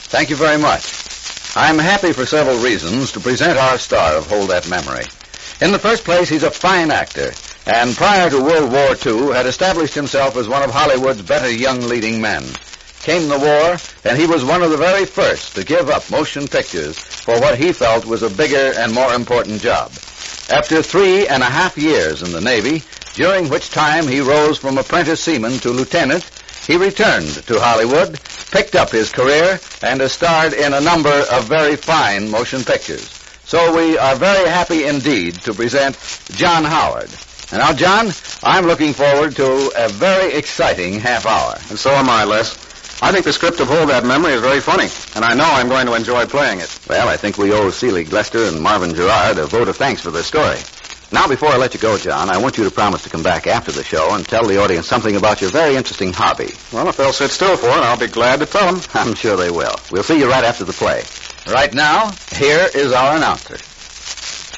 Thank you very much. I'm happy for several reasons to present our star of Hold That Memory. In the first place, he's a fine actor, and prior to World War II had established himself as one of Hollywood's better young leading men. Came the war, and he was one of the very first to give up motion pictures for what he felt was a bigger and more important job. After 3.5 years in the Navy, during which time he rose from apprentice seaman to lieutenant, he returned to Hollywood, picked up his career, and has starred in a number of very fine motion pictures. So we are very happy indeed to present John Howard. And now, John, I'm looking forward to a very exciting half hour. And so am I, Les. I think the script of Hold That Memory is very funny, and I know I'm going to enjoy playing it. Well, I think we owe Selig Lester and Marvin Gerard a vote of thanks for their story. Now, before I let you go, John, I want you to promise to come back after the show and tell the audience something about your very interesting hobby. Well, if they'll sit still for it, I'll be glad to tell them. I'm sure they will. We'll see you right after the play. Right now, here is our announcer.